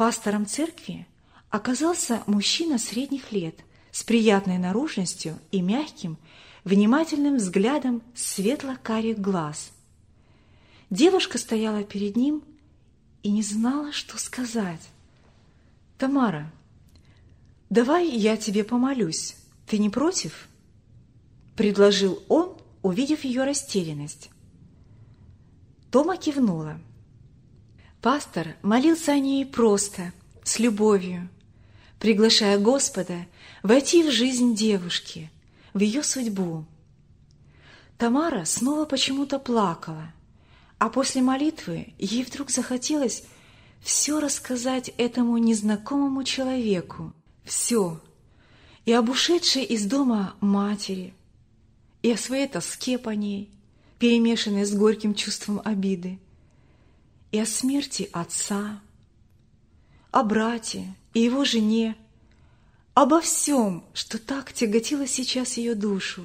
Пастором церкви оказался мужчина средних лет с приятной наружностью и мягким, внимательным взглядом светло-карих глаз. Девушка стояла перед ним и не знала, что сказать. «Тамара, давай я тебе помолюсь. Ты не против?» – предложил он, увидев ее растерянность. Тома кивнула. Пастор молился о ней просто, с любовью, приглашая Господа войти в жизнь девушки, в ее судьбу. Тамара снова почему-то плакала, а после молитвы ей вдруг захотелось все рассказать этому незнакомому человеку, все, и об ушедшей из дома матери, и о своей тоске по ней, перемешанной с горьким чувством обиды, и о смерти отца, о брате и его жене, обо всем, что так тяготило сейчас ее душу.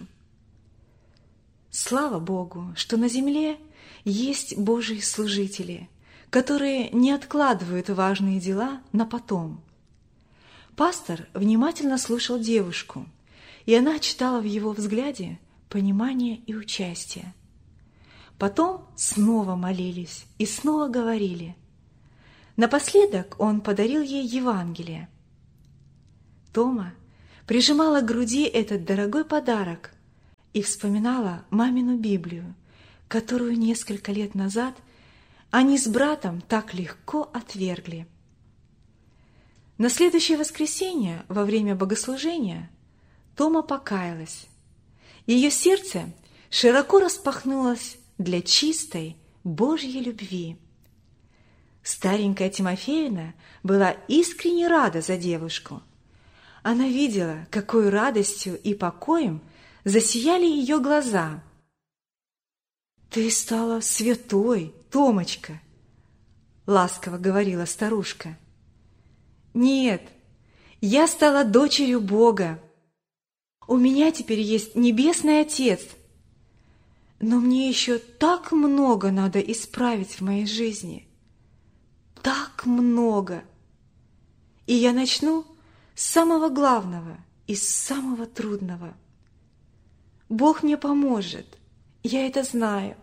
Слава Богу, что на земле есть Божьи служители, которые не откладывают важные дела на потом. Пастор внимательно слушал девушку, и она читала в его взгляде понимание и участие. Потом снова молились и снова говорили. Напоследок он подарил ей Евангелие. Тома прижимала к груди этот дорогой подарок и вспоминала мамину Библию, которую несколько лет назад они с братом так легко отвергли. На следующее воскресенье во время богослужения Тома покаялась. Ее сердце широко распахнулось для чистой Божьей любви. Старенькая Тимофеевна была искренне рада за девушку. Она видела, какой радостью и покоем засияли ее глаза. «Ты стала святой, Томочка!» — ласково говорила старушка. «Нет, я стала дочерью Бога. У меня теперь есть Небесный Отец. Но мне еще так много надо исправить в моей жизни. Так много. И я начну с самого главного и с самого трудного. Бог мне поможет, я это знаю».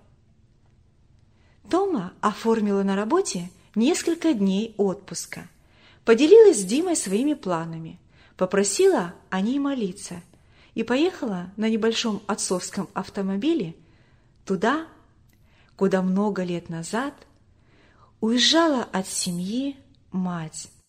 Тома оформила на работе несколько дней отпуска, поделилась с Димой своими планами, попросила о ней молиться и поехала на небольшом отцовском автомобиле туда, куда много лет назад уезжала от семьи мать.